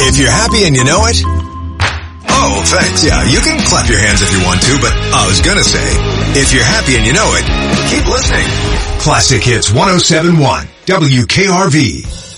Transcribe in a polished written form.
If you're happy and you know it, oh, thanks. Yeah, you can clap your hands if you want to, but I was gonna say, if you're happy and you know it, keep listening. Classic Hits 107.1 WKRV.